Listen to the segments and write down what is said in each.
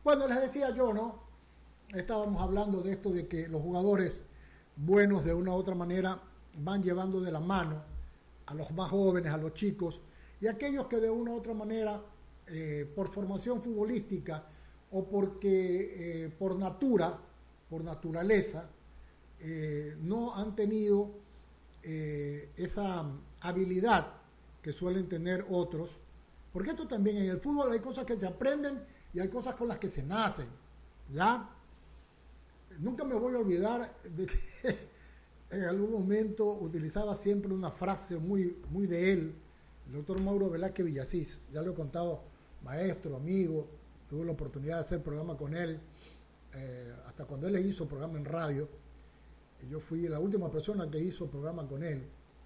Bueno, les decía yo, ¿no? Estábamos hablando de esto de que los jugadores buenos de una u otra manera van llevando de la mano a los más jóvenes, a los chicos, y aquellos que de una u otra manera, por formación futbolística o porque por naturaleza, no han tenido esa habilidad que suelen tener otros, porque esto también en el fútbol hay cosas que se aprenden y hay cosas con las que se nacen, ¿ya? Nunca me voy a olvidar de que en algún momento utilizaba siempre una frase muy, muy de él, el doctor Mauro Velázquez Villasís. Ya lo he contado, maestro, amigo, tuve la oportunidad de hacer programa con él, hasta cuando él hizo programa en radio, y yo fui la última persona que hizo programa con él,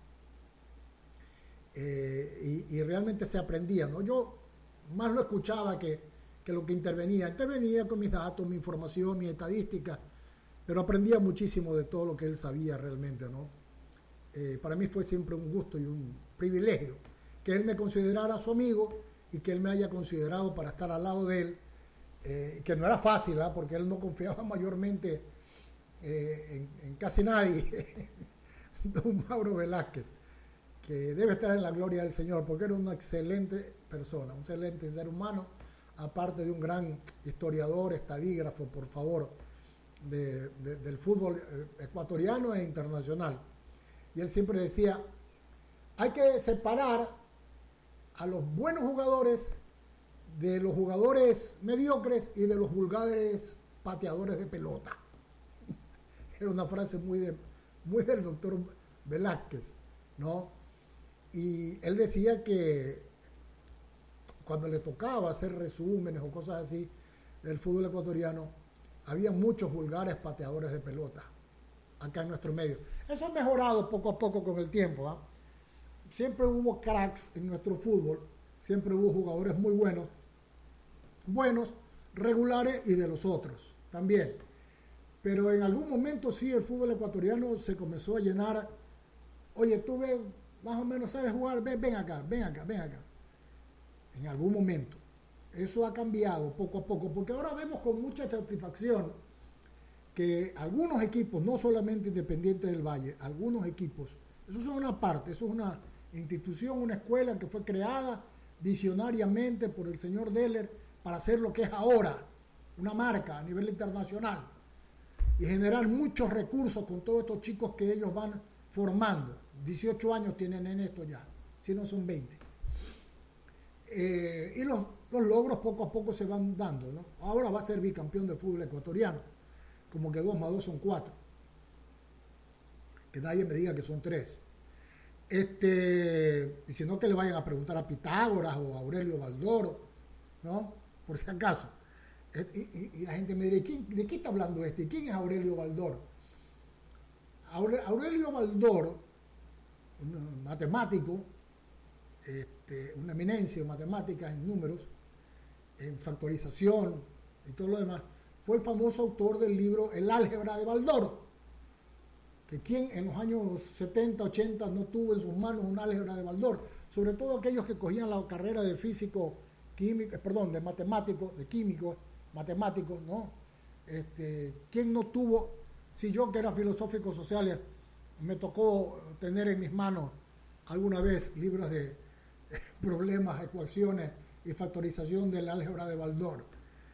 y realmente se aprendía, ¿no? Yo más lo escuchaba que lo que intervenía con mis datos, mi información, mi estadística, pero aprendía muchísimo de todo lo que él sabía realmente, ¿no? Para mí fue siempre un gusto y un privilegio que él me considerara su amigo y que él me haya considerado para estar al lado de él, que no era fácil, ¿eh? Porque él no confiaba mayormente en casi nadie. Don Mauro Velázquez, que debe estar en la gloria del Señor, porque era una excelente persona, un excelente ser humano, aparte de un gran historiador, estadígrafo, por favor, del fútbol ecuatoriano e internacional. Y él siempre decía, hay que separar a los buenos jugadores de los jugadores mediocres y de los vulgares pateadores de pelota. Era una frase muy del doctor Velázquez, ¿no? Y él decía que cuando le tocaba hacer resúmenes o cosas así del fútbol ecuatoriano, había muchos vulgares pateadores de pelota acá en nuestro medio. Eso ha mejorado poco a poco con el tiempo, ¿eh? Siempre hubo cracks en nuestro fútbol, siempre hubo jugadores muy buenos, regulares y de los otros también. Pero en algún momento sí el fútbol ecuatoriano se comenzó a llenar. Oye, tú ves, más o menos sabes jugar, ven acá. En algún momento. Eso ha cambiado poco a poco, porque ahora vemos con mucha satisfacción que algunos equipos, no solamente Independiente del Valle, algunos equipos, eso es una parte, eso es una institución, una escuela que fue creada visionariamente por el señor Deller para hacer lo que es ahora, una marca a nivel internacional y generar muchos recursos con todos estos chicos que ellos van formando. 18 años tienen en esto ya, si no son 20. Y los logros poco a poco se van dando, ¿no? Ahora va a ser bicampeón del fútbol ecuatoriano, como que 2 más 2 son 4, que nadie me diga que son 3. Y si no, que le vayan a preguntar a Pitágoras o a Aurelio Baldoro, ¿no? Por si acaso. Y la gente me dirá, ¿de qué está hablando este? ¿Quién es Aurelio Baldoro? Aurelio Baldoro, un matemático, una eminencia en matemáticas, en números, en factorización y todo lo demás, fue el famoso autor del libro El álgebra de Baldoro, que quien en los años 70, 80 no tuvo en sus manos un álgebra de Baldor, sobre todo aquellos que cogían la carrera de físico, químico, de matemático, de químico, matemáticos, ¿no? ¿Quién no tuvo? Si yo, que era filosófico social, me tocó tener en mis manos alguna vez libros de problemas, ecuaciones y factorización del álgebra de Baldor.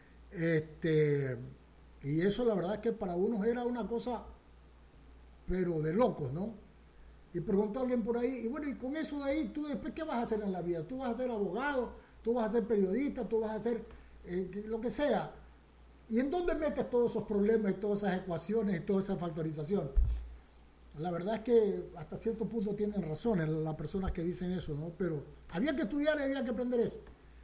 Y eso la verdad es que para unos era una cosa, pero de locos, ¿no? Y preguntó a alguien por ahí, y bueno, y con eso de ahí, ¿tú después qué vas a hacer en la vida? ¿Tú vas a ser abogado? ¿Tú vas a ser periodista? ¿Tú vas a hacer lo que sea? ¿Y en dónde metes todos esos problemas y todas esas ecuaciones y toda esa factorización? La verdad es que hasta cierto punto tienen razón las personas que dicen eso, ¿no? Pero había que estudiar y había que aprender eso.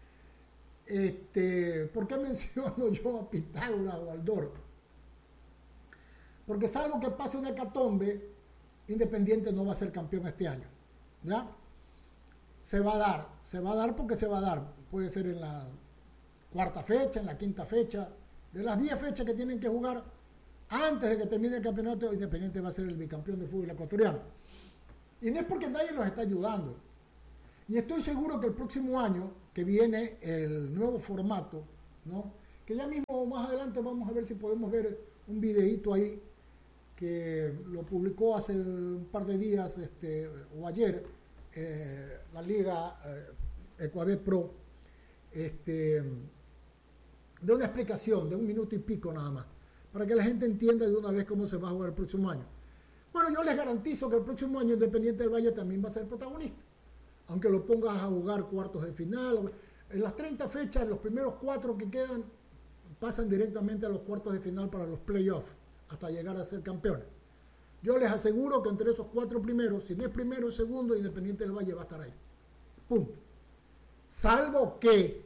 ¿Por qué menciono yo a Pitágoras o Baldor? Porque salvo que pase una hecatombe, Independiente no va a ser campeón este año, ¿ya? Se va a dar porque se va a dar. Puede ser en la 4ª fecha, en la 5ª fecha, de las 10 fechas que tienen que jugar antes de que termine el campeonato, Independiente va a ser el bicampeón del fútbol ecuatoriano. Y no es porque nadie los está ayudando. Y estoy seguro que el próximo año, que viene el nuevo formato, ¿no? que ya mismo más adelante vamos a ver si podemos ver un videíto ahí que lo publicó hace un par de días o ayer la Liga Ecuabet Pro, de una explicación de 1 minuto y pico nada más, para que la gente entienda de una vez cómo se va a jugar el próximo año. Bueno, yo les garantizo que el próximo año Independiente del Valle también va a ser protagonista, aunque lo pongas a jugar cuartos de final. En las 30 fechas, los primeros 4 que quedan pasan directamente a los cuartos de final para los playoffs, hasta llegar a ser campeones. Yo les aseguro que entre esos 4 primeros, si no es primero o segundo, Independiente del Valle va a estar ahí. Punto. Salvo que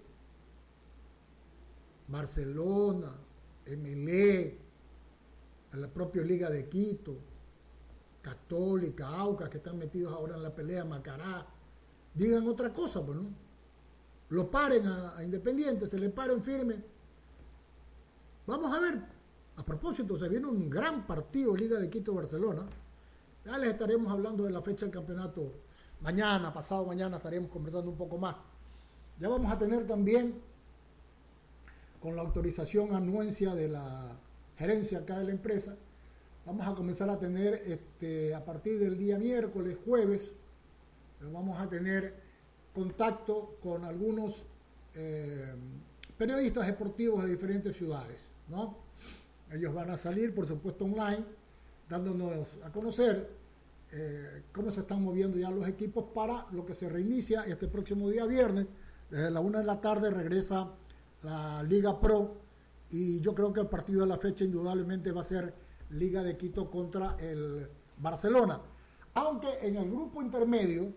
Barcelona, Emelec, la propia Liga de Quito, Católica, Aucas, que están metidos ahora en la pelea, Macará, digan otra cosa, pues, ¿no? Lo paren a Independiente, se le paren firme. Vamos a ver. A propósito, se viene un gran partido Liga de Quito-Barcelona. Ya les estaremos hablando de la fecha del campeonato mañana, pasado mañana estaremos conversando un poco más. Ya vamos a tener también, con la autorización anuencia de la gerencia acá de la empresa, vamos a comenzar a tener a partir del día miércoles, jueves, vamos a tener contacto con algunos periodistas deportivos de diferentes ciudades, ¿no? Ellos van a salir, por supuesto, online, dándonos a conocer cómo se están moviendo ya los equipos para lo que se reinicia este próximo día viernes. Desde la 1 de la tarde regresa la Liga Pro y yo creo que el partido de la fecha indudablemente va a ser Liga de Quito contra el Barcelona. Aunque en el grupo intermedio,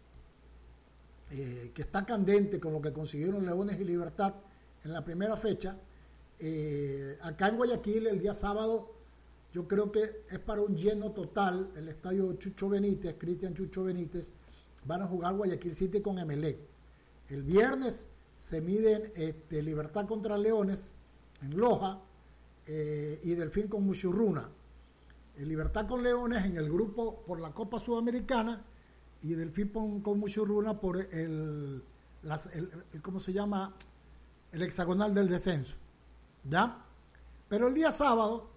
que está candente con lo que consiguieron Leones y Libertad en la primera fecha, acá en Guayaquil el día sábado yo creo que es para un lleno total el estadio Chucho Benítez, Cristian Chucho Benítez. Van a jugar Guayaquil City con Emelec. El viernes se miden Libertad contra Leones en Loja y Delfín con Muchurruna. Libertad con Leones en el grupo por la Copa Sudamericana y Delfín con Muchurruna por el ¿cómo se llama? El hexagonal del descenso. ¿Ya? Pero el día sábado,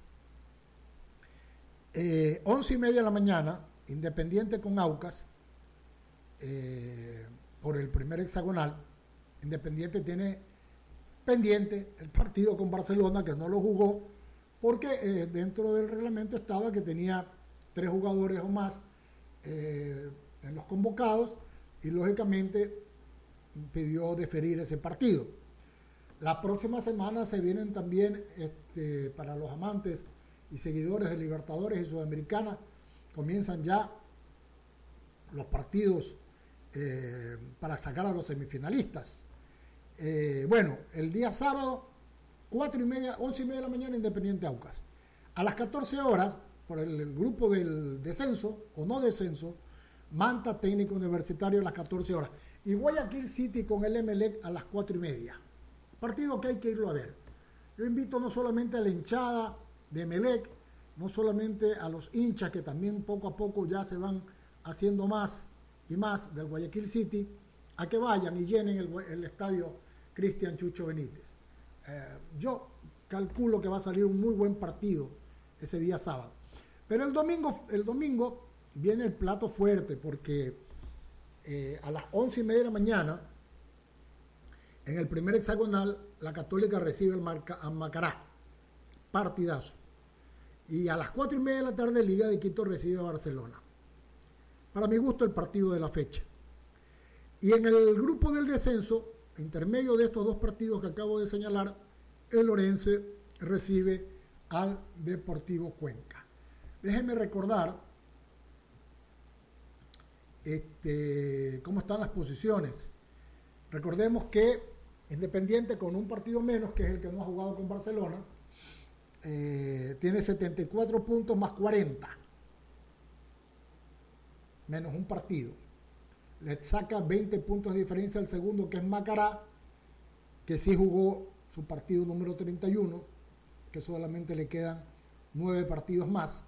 11:30 de la mañana, Independiente con Aucas, por el primer hexagonal. Independiente tiene pendiente el partido con Barcelona, que no lo jugó, porque dentro del reglamento estaba que tenía 3 jugadores o más en los convocados, y lógicamente pidió deferir ese partido. La próxima semana se vienen también, para los amantes y seguidores de Libertadores y Sudamericana, comienzan ya los partidos para sacar a los semifinalistas. Bueno, el día sábado, 11:30 de la mañana, Independiente Aucas. A las 14 horas, por el grupo del descenso o no descenso, Manta Técnico Universitario a las 14 horas. Y Guayaquil City con el Emelec a las 4:30. Partido que hay que irlo a ver. Yo invito no solamente a la hinchada de Emelec, no solamente a los hinchas que también poco a poco ya se van haciendo más y más del Guayaquil City, a que vayan y llenen el estadio Cristian Chucho Benítez. Yo calculo que va a salir un muy buen partido ese día sábado. Pero el domingo viene el plato fuerte, porque a las 11:30 de la mañana, en el primer hexagonal, la Católica recibe a Macará. Partidazo. Y a las 4:30 de la tarde, Liga de Quito recibe a Barcelona. Para mi gusto, el partido de la fecha. Y en el grupo del descenso, intermedio de estos 2 partidos que acabo de señalar, el Orense recibe al Deportivo Cuenca. Déjenme recordar cómo están las posiciones. Recordemos que Independiente, con un partido menos, que es el que no ha jugado con Barcelona, tiene 74 puntos más 40, menos un partido. Le saca 20 puntos de diferencia al segundo, que es Macará, que sí jugó su partido número 31, que solamente le quedan 9 partidos más.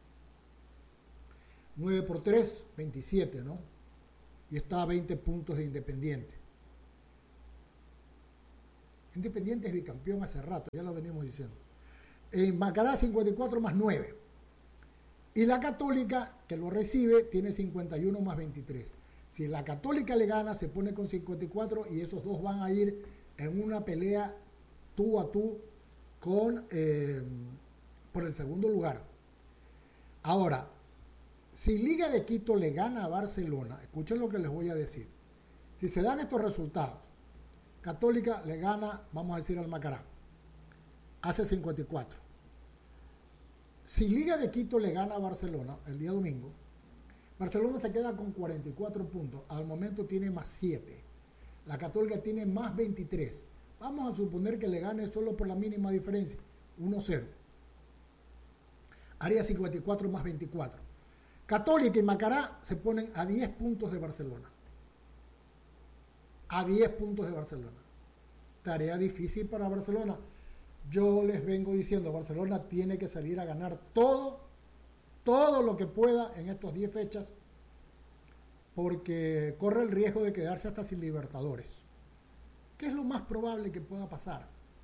9 por 3, 27, ¿no? Y está a 20 puntos de Independiente. Independiente es bicampeón hace rato, ya lo venimos diciendo. En Macará 54 más 9. Y la Católica, que lo recibe, tiene 51 más 23. Si la Católica le gana, se pone con 54 y esos dos van a ir en una pelea tú a tú con, por el segundo lugar. Ahora, si Liga de Quito le gana a Barcelona, escuchen lo que les voy a decir. Si se dan estos resultados, Católica le gana, vamos a decir, al Macará, hace 54. Si Liga de Quito le gana a Barcelona el día domingo, Barcelona se queda con 44 puntos. Al momento tiene más 7. La Católica tiene más 23. Vamos a suponer que le gane solo por la mínima diferencia, 1-0. Haría 54 más 24. Católica y Macará se ponen a 10 puntos de Barcelona. A 10 puntos de Barcelona. Tarea difícil para Barcelona. Yo les vengo diciendo, Barcelona tiene que salir a ganar todo lo que pueda en estos 10 fechas, porque corre el riesgo de quedarse hasta sin Libertadores. ¿Qué es lo más probable que pueda pasar?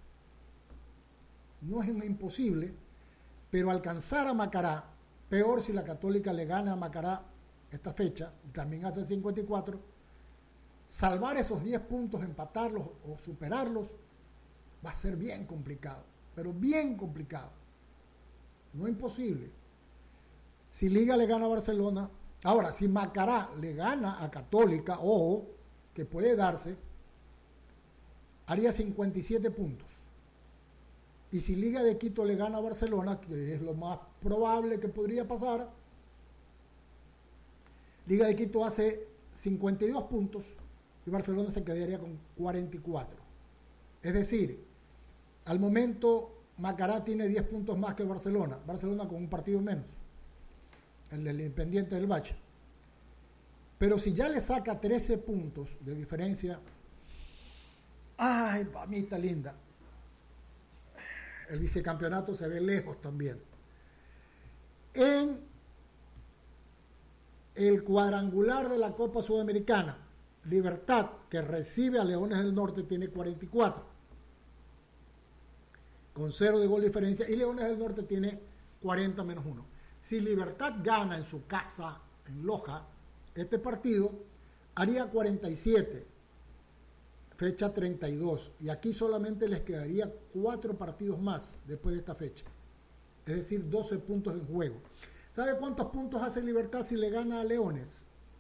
No es imposible, pero alcanzar a Macará, peor si la Católica le gana a Macará esta fecha, y también hace 54, salvar esos 10 puntos, empatarlos o superarlos, va a ser bien complicado, pero bien complicado. No imposible. Si Liga le gana a Barcelona, ahora, si Macará le gana a Católica, ojo, que puede darse, haría 57 puntos. Y si Liga de Quito le gana a Barcelona, que es lo más probable que podría pasar, Liga de Quito hace 52 puntos y Barcelona se quedaría con 44. Es decir, al momento Macará tiene 10 puntos más que Barcelona con un partido menos, el del Independiente del Valle. Pero si ya le saca 13 puntos de diferencia, ay, mamita linda, el vicecampeonato se ve lejos también. En el cuadrangular de la Copa Sudamericana, Libertad, que recibe a Leones del Norte, tiene 44, con 0 de gol de diferencia, y Leones del Norte tiene 40 menos 1. Si Libertad gana en su casa, en Loja, este partido, haría 47, fecha 32, y aquí solamente les quedaría 4 partidos más después de esta fecha, es decir, 12 puntos en juego. ¿Sabe cuántos puntos hace Libertad si le gana a Leones?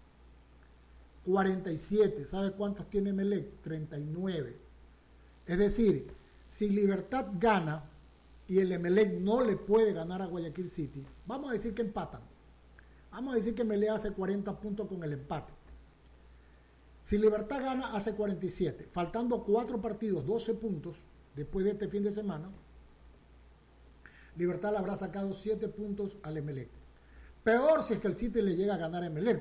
47. ¿Sabe cuántos tiene Emelec? 39. Es decir, si Libertad gana y el Emelec no le puede ganar a Guayaquil City, vamos a decir que empatan. Vamos a decir que Emelec hace 40 puntos con el empate. Si Libertad gana, hace 47. Faltando 4 partidos, 12 puntos, después de este fin de semana, Libertad le habrá sacado 7 puntos al Emelec. Peor si es que el City le llega a ganar a Emelec.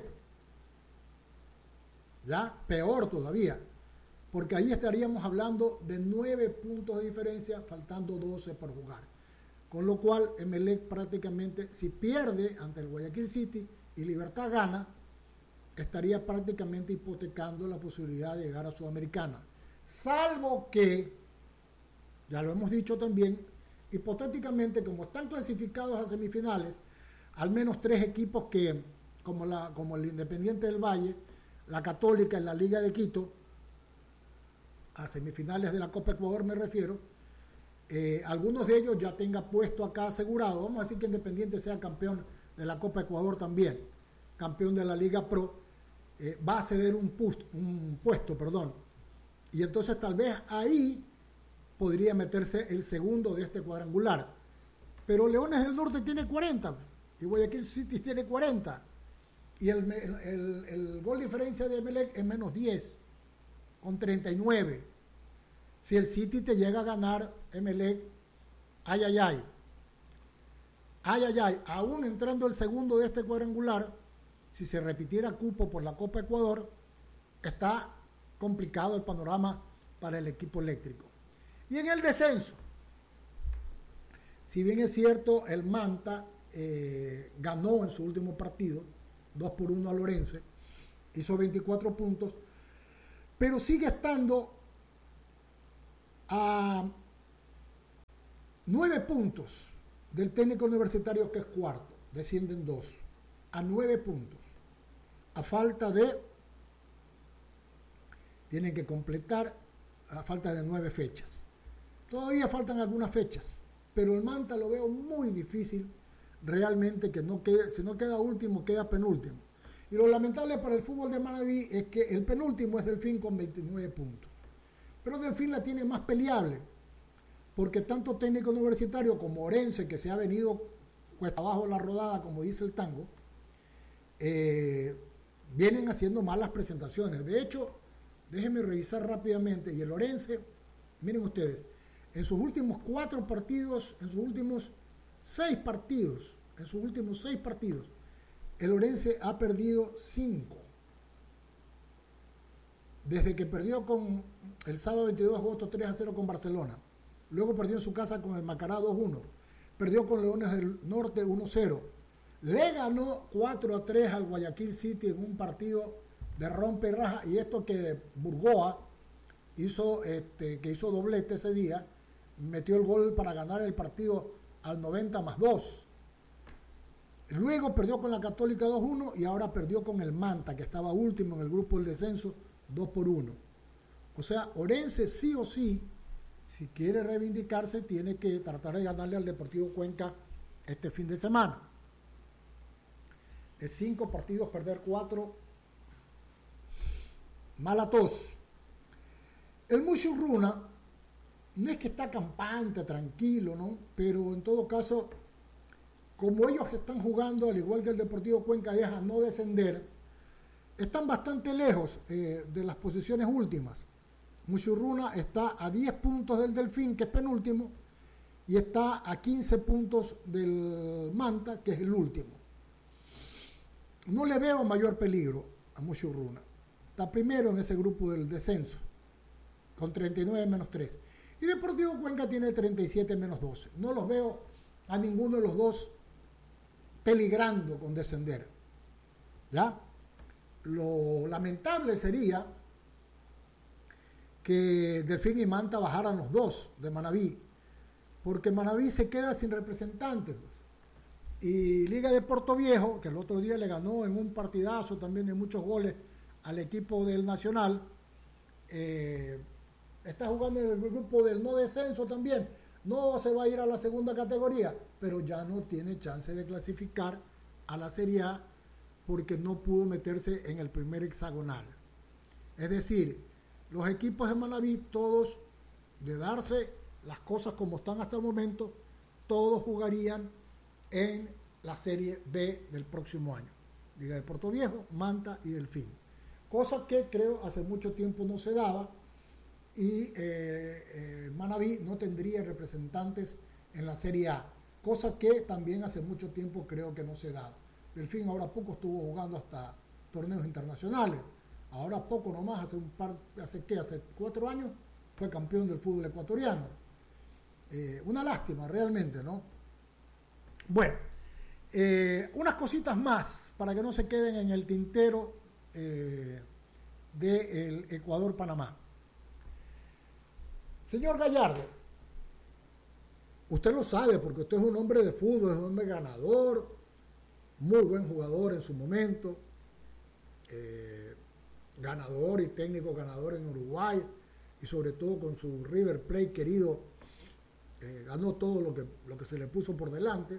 Ya, peor todavía, porque ahí estaríamos hablando de 9 puntos de diferencia, faltando 12 por jugar. Con lo cual, Emelec prácticamente, si pierde ante el Guayaquil City y Libertad gana, estaría prácticamente hipotecando la posibilidad de llegar a Sudamericana. Salvo que, ya lo hemos dicho también, hipotéticamente, como están clasificados a semifinales, al menos 3 equipos que, como el Independiente del Valle, la Católica en la Liga de Quito, a semifinales de la Copa Ecuador me refiero, algunos de ellos ya tenga puesto acá asegurado. Vamos a decir que Independiente sea campeón de la Copa Ecuador también, campeón de la Liga Pro, va a ceder un puesto, y entonces tal vez ahí podría meterse el segundo de este cuadrangular. Pero Leones del Norte tiene 40 y Guayaquil City tiene 40. Y el gol diferencia de Emelec es menos 10, con 39. Si el City te llega a ganar, Emelec, ay, aún entrando el segundo de este cuadrangular, si se repitiera cupo por la Copa Ecuador, está complicado el panorama para el equipo eléctrico. Y en el descenso, si bien es cierto, el Manta ganó en su último partido, 2-1 a Lorense, hizo 24 puntos, pero sigue estando A 9 puntos del Técnico Universitario, que es cuarto, descienden 2. A 9 puntos. A falta de, tienen que completar, a falta de 9 fechas. Todavía faltan algunas fechas, pero el Manta lo veo muy difícil realmente que no quede, si no queda último, queda penúltimo. Y lo lamentable para el fútbol de Manabí es que el penúltimo es Delfín con 29 puntos. Pero Delfín la tiene más peleable, porque tanto Técnico Universitario como Orense, que se ha venido cuesta abajo la rodada, como dice el tango, vienen haciendo malas presentaciones. De hecho, déjenme revisar rápidamente, y el Orense, miren ustedes, en sus últimos 4 partidos, en sus últimos 6 partidos, el Orense ha perdido 5. Desde que perdió con el sábado 22 de agosto 3-0 con Barcelona, luego perdió en su casa con el Macará 2-1, perdió con Leones del Norte 1-0, le ganó 4-3 al Guayaquil City en un partido de rompe y raja, y esto que Burgoa hizo, que hizo doblete ese día, metió el gol para ganar el partido al 90+2. Luego perdió con la Católica 2-1 y ahora perdió con el Manta, que estaba último en el grupo del descenso, 2-1. O sea, Orense sí o sí, si quiere reivindicarse, tiene que tratar de ganarle al Deportivo Cuenca este fin de semana. De 5 partidos, perder 4, mala tos. El Mushurruna no es que está campante, tranquilo, ¿no? Pero en todo caso, como ellos están jugando, al igual que el Deportivo Cuenca, es a no descender, están bastante lejos de las posiciones últimas. Mushurruna está a 10 puntos del Delfín, que es penúltimo, y está a 15 puntos del Manta, que es el último. No le veo mayor peligro a Mushurruna. Está primero en ese grupo del descenso, con 39-3. Y Deportivo Cuenca tiene 37-12. No los veo a ninguno de los dos peligrando con descender. ¿Ya? Lo lamentable sería que Delfín y Manta bajaran los dos de Manabí, porque Manabí se queda sin representantes. Y Liga de Puerto Viejo, que el otro día le ganó en un partidazo también de muchos goles al equipo del Nacional, está jugando en el grupo del no descenso también. No se va a ir a la segunda categoría, pero ya no tiene chance de clasificar a la Serie A porque no pudo meterse en el primer hexagonal. Es decir, los equipos de Manabí, todos, de darse las cosas como están hasta el momento, todos jugarían en la Serie B del próximo año. Liga de Puerto Viejo, Manta y Delfín. Cosa que creo hace mucho tiempo no se daba, y Manabí no tendría representantes en la Serie A, cosa que también hace mucho tiempo creo que no se daba. Delfín ahora poco estuvo jugando hasta torneos internacionales, ahora poco nomás, hace 4 años fue campeón del fútbol ecuatoriano. Una lástima realmente, ¿no? Bueno, unas cositas más para que no se queden en el tintero del Ecuador-Panamá. Señor Gallardo, usted lo sabe porque usted es un hombre de fútbol, es un hombre ganador, muy buen jugador en su momento, ganador y técnico ganador en Uruguay, y sobre todo con su River Plate querido, ganó todo lo que se le puso por delante.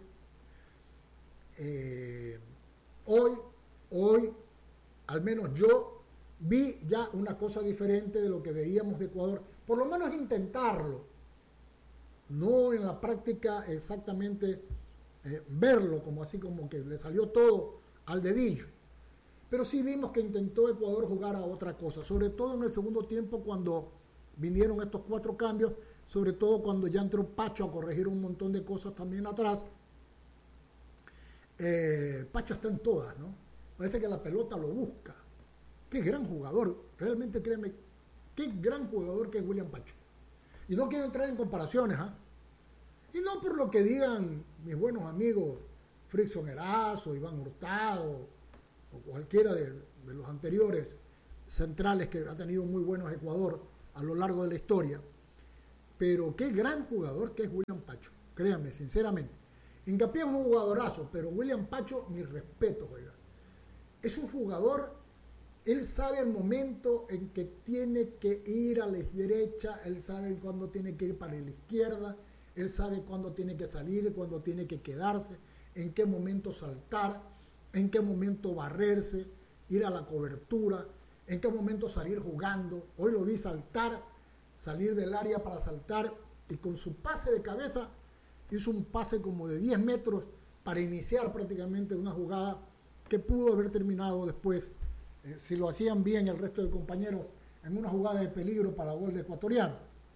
Hoy, al menos yo, vi ya una cosa diferente de lo que veíamos de Ecuador, por lo menos intentarlo, no en la práctica exactamente verlo como así como que le salió todo al dedillo, pero sí vimos que intentó Ecuador jugar a otra cosa, sobre todo en el segundo tiempo cuando vinieron estos 4 cambios, sobre todo cuando ya entró Pacho a corregir un montón de cosas también atrás. Pacho está en todas, ¿no? Parece que la pelota lo busca. Qué gran jugador, realmente créeme, qué gran jugador que es William Pacho. Y no quiero entrar en comparaciones, ¿ah? Y no por lo que digan mis buenos amigos Frickson Erazo, Iván Hurtado o cualquiera de los anteriores centrales que ha tenido muy buenos Ecuador a lo largo de la historia. pero qué gran jugador que es William Pacho, créanme, sinceramente. Hincapié es un jugadorazo, pero William Pacho, mi respeto, oiga. Es un jugador, él sabe el momento en que tiene que ir a la derecha, él sabe cuándo tiene que ir para la izquierda, él sabe cuándo tiene que salir, cuándo tiene que quedarse, en qué momento saltar, en qué momento barrerse, ir a la cobertura, en qué momento salir jugando. Hoy lo vi saltar, salir del área para saltar, y con su pase de cabeza hizo un pase como de 10 metros para iniciar prácticamente una jugada que pudo haber terminado después, si lo hacían bien el resto de compañeros, en una jugada de peligro para gol de ecuatoriano.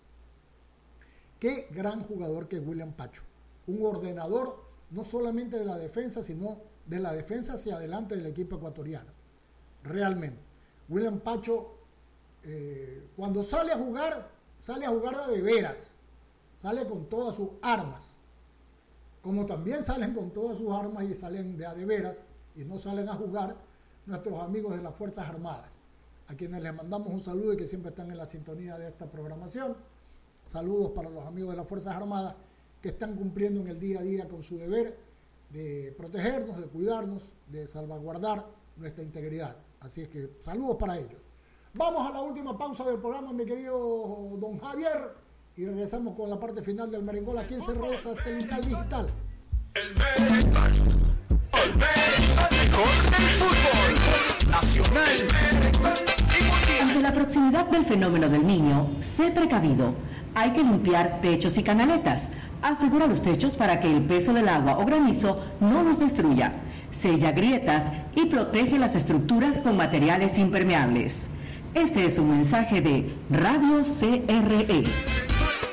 Qué gran jugador que es William Pacho. Un ordenador no solamente de la defensa, sino de la defensa hacia adelante del equipo ecuatoriano. Realmente. William Pacho, cuando sale a jugar de veras. Sale con todas sus armas. Como también salen con todas sus armas y salen de veras y no salen a jugar nuestros amigos de las Fuerzas Armadas, a quienes les mandamos un saludo y que siempre están en la sintonía de esta programación. Saludos para los amigos de las Fuerzas Armadas que están cumpliendo en el día a día con su deber de protegernos, de cuidarnos, de salvaguardar nuestra integridad. Así es que saludos para ellos. Vamos a la última pausa del programa, mi querido don Javier, y regresamos con la parte final del Merengol aquí en CRE Satelital Digital. El Merengol, el mejor del fútbol nacional y mundial. Ante la proximidad del fenómeno del Niño, sé precavido. Hay que limpiar techos y canaletas. Asegura los techos para que el peso del agua o granizo no los destruya. Sella grietas y protege las estructuras con materiales impermeables. Este es un mensaje de Radio CRE.